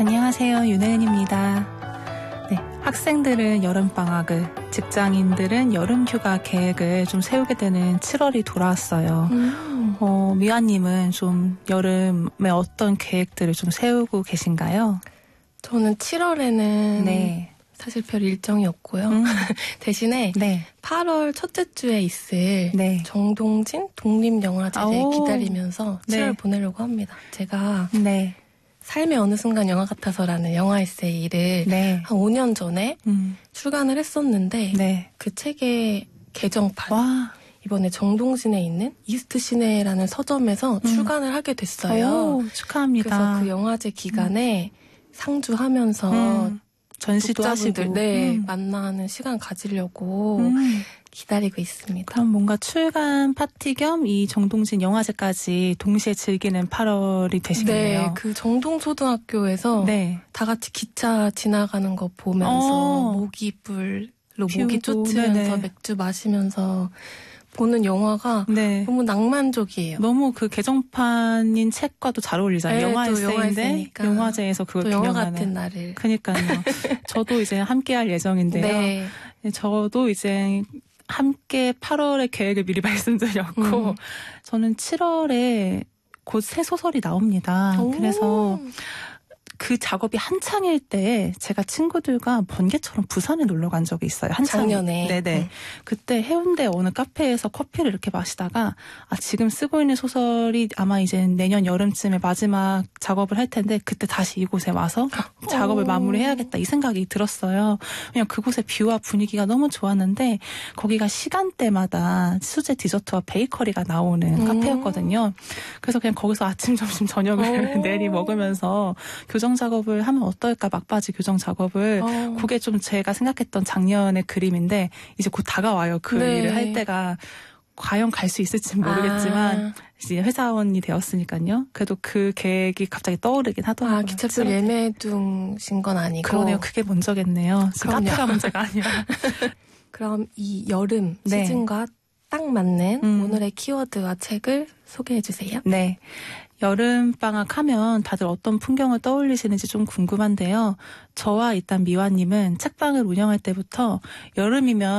안녕하세요. 윤혜은입니다. 네, 학생들은 여름방학을, 직장인들은 여름휴가 계획을 좀 세우게 되는 7월이 돌아왔어요. 미화님은 좀 여름에 어떤 계획들을 좀 세우고 계신가요? 저는 7월에는 네. 사실 별 일정이 없고요. 대신에 네. 8월 첫째 주에 있을 네. 정동진 독립영화제를 기다리면서 7월 네. 보내려고 합니다. 제가 네. 삶의 어느 순간 영화 같아서라는 영화 에세이를 네. 한 5년 전에 출간을 했었는데 네. 그 책의 개정판 와. 이번에 정동진에 있는 이스트 시내라는 서점에서 출간을 하게 됐어요. 오, 축하합니다. 그래서 그 영화제 기간에 상주하면서 전시도 하시고 만나는 시간 가지려고 기다리고 있습니다. 그럼 뭔가 출간 파티 겸 이 정동진 영화제까지 동시에 즐기는 8월이 되시겠네요. 네, 그 정동초등학교에서 다 같이 기차 지나가는 거 보면서 모기불로 모기 쫓으면서 맥주 마시면서 보는 영화가 너무 낭만적이에요. 너무 그 개정판인 책과도 잘 어울리잖아요. 네, 영화 에세이인데 영화제에서 그걸 영화 기념하는. 같은 날을. 그러니까요. 저도 이제 함께할 예정인데요. 네. 저도 이제 함께 8월의 계획을 미리 말씀드렸고 저는 7월에 곧 새 소설이 나옵니다. 그래서 그 작업이 한창일 때 제가 친구들과 번개처럼 부산에 놀러 간 적이 있어요. 작년에. 네네. 그때 해운대 어느 카페에서 커피를 이렇게 마시다가 지금 쓰고 있는 소설이 아마 이제 내년 여름쯤에 마지막 작업을 할 텐데 그때 다시 이곳에 와서 작업을 마무리해야겠다 이 생각이 들었어요. 그냥 그곳의 뷰와 분위기가 너무 좋았는데 거기가 시간대마다 수제 디저트와 베이커리가 나오는 카페였거든요. 그래서 그냥 거기서 아침, 점심, 저녁을 내리 먹으면서 교정 작업을 하면 어떨까 막바지 교정 작업을 그게 좀 제가 생각했던 작년의 그림인데 이제 곧 다가와요. 그 일을 할 때가 과연 갈 수 있을지는 모르겠지만 이제 회사원이 되었으니까요. 그래도 그 계획이 갑자기 떠오르긴 하더라고요. 기차표 예매 중이신 건 아니고. 그러네요. 그게 먼저겠네요. 카페가 문제가 아니라. 그럼 이 여름 시즌과 딱 맞는 오늘의 키워드와 책을 소개해 주세요. 네. 여름방학 하면 다들 어떤 풍경을 떠올리시는지 좀 궁금한데요. 저와 일단 미화님은 책방을 운영할 때부터 여름이면